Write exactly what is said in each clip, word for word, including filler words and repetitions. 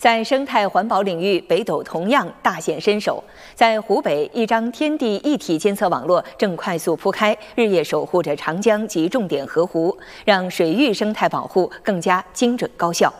在生态环保领域，北斗同样大显身手。在湖北，一张天地一体监测网络正快速铺开，日夜守护着长江及重点河湖，让水域生态保护更加精准高效。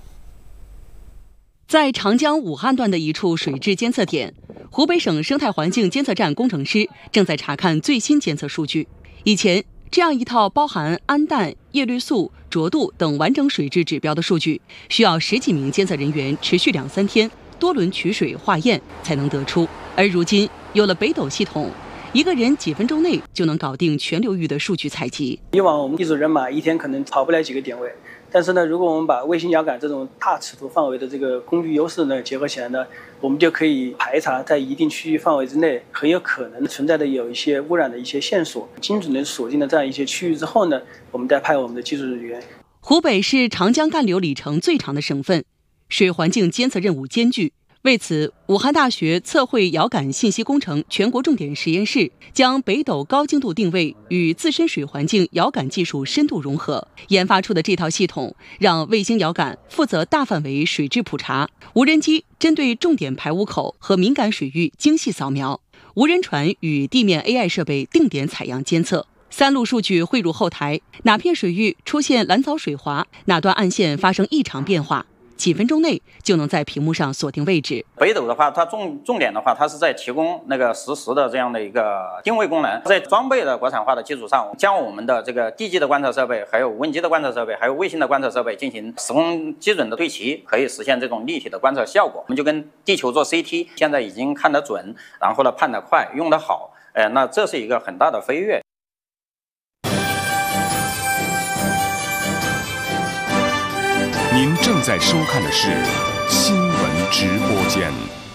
在长江武汉段的一处水质监测点，湖北省生态环境监测站工程师正在查看最新监测数据。以前，这样一套包含氨氮、叶绿素、浊度等完整水质指标的数据，需要十几名监测人员持续两三天，多轮取水化验才能得出。而如今有了北斗系统，一个人几分钟内就能搞定全流域的数据采集。 以往我们技术人马一天可能跑不了几个点位，但是呢，如果我们把卫星遥感这种大尺度范围的这个工具优势呢结合起来呢，我们就可以排查在一定区域范围之内很有可能存在的有一些污染的一些线索，精准的锁定了这样一些区域之后呢，我们再派我们的技术人员。 湖北是长江干流里程最长的省份，水环境监测任务艰巨。为此，武汉大学测绘遥感信息工程全国重点实验室将北斗高精度定位与自身水环境遥感技术深度融合，研发出的这套系统让卫星遥感负责大范围水质普查，无人机针对重点排污口和敏感水域精细扫描，无人船与地面 A I 设备定点采样监测。三路数据汇入后台，哪片水域出现蓝藻水滑，哪段岸线发生异常变化，几分钟内就能在屏幕上锁定位置。 北斗的话，它重重点的话，它是在提供那个实时的这样的一个定位功能，在装备的国产化的基础上，将我们的这个地基的观测设备、还有无人机的观测设备、还有卫星的观测设备进行时空基准的对齐，可以实现这种立体的观测效果。我们就跟地球做 C T， 现在已经看得准，然后呢判得快，用得好，呃，那这是一个很大的飞跃。 您正在收看的是新闻直播间。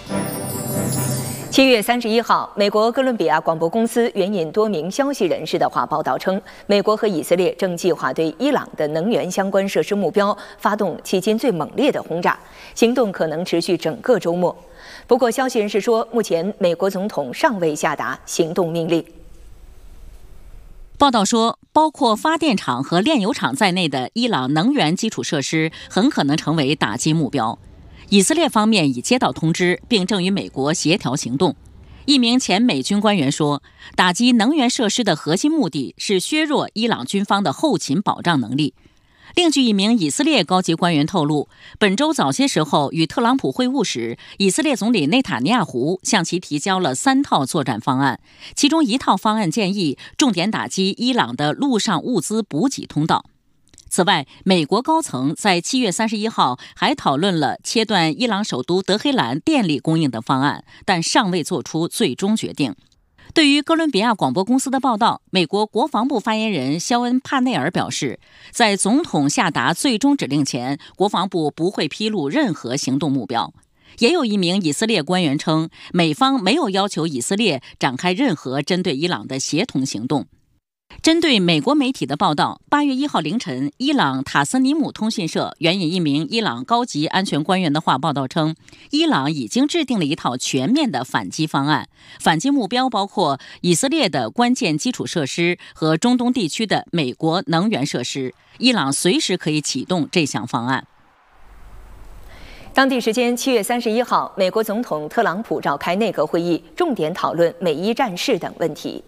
七月三十一号，美国哥伦比亚广播公司援引多名消息人士的话报道称，美国和以色列正计划对伊朗的能源相关设施目标发动迄今最猛烈的轰炸，行动可能持续整个周末。不过，消息人士说，目前美国总统尚未下达行动命令。 报道说，包括发电厂和炼油厂在内的伊朗能源基础设施很可能成为打击目标。以色列方面已接到通知，并正与美国协调行动。一名前美军官员说，打击能源设施的核心目的是削弱伊朗军方的后勤保障能力。另据一名以色列高级官员透露，本周早些时候与特朗普会晤时，以色列总理内塔尼亚胡向其提交了三套作战方案，其中一套方案建议重点打击伊朗的陆上物资补给通道。此外，美国高层在七月三十一号还讨论了切断伊朗首都德黑兰电力供应的方案，但尚未做出最终决定。对于哥伦比亚广播公司的报道，美国国防部发言人肖恩·帕内尔表示，在总统下达最终指令前，国防部不会披露任何行动目标。也有一名以色列官员称，美方没有要求以色列展开任何针对伊朗的协同行动。针对美国媒体的报道，八月一号凌晨，伊朗塔斯尼姆通讯社援引一名伊朗高级安全官员的话报道称，伊朗已经制定了一套全面的反击方案，反击目标包括以色列的关键基础设施和中东地区的美国能源设施。伊朗随时可以启动这项方案。 当地时间七月三十一号，美国总统特朗普召开内阁会议，重点讨论美伊战事等问题。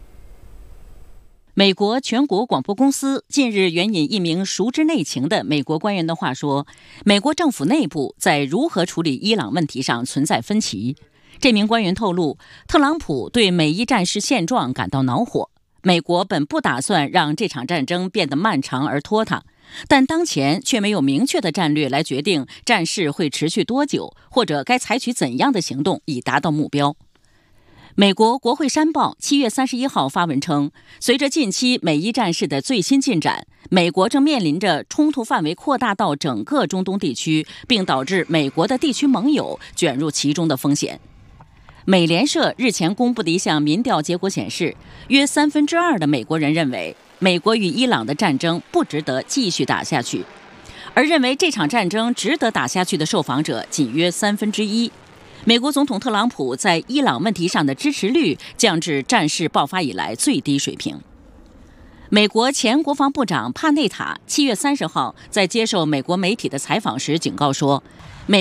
美国全国广播公司近日援引一名熟知内情的美国官员的话说，美国政府内部在如何处理伊朗问题上存在分歧。这名官员透露，特朗普对美伊战事现状感到恼火。美国本不打算让这场战争变得漫长而拖沓，但当前却没有明确的战略来决定战事会持续多久，或者该采取怎样的行动以达到目标。美国国会山报七月三十一号发文称，随着近期美伊战事的最新进展，美国正面临着冲突范围扩大到整个中东地区，并导致美国的地区盟友卷入其中的风险。美联社日前公布的一项民调结果显示，约三分之二的美国人认为美国与伊朗的战争不值得继续打下去，而认为这场战争值得打下去的受访者仅约三分之一。美国总统特朗普在伊朗问题上的支持率降至战事爆发以来最低水平。美国前国防部长帕内塔七月三十号在接受美国媒体的采访时警告说，美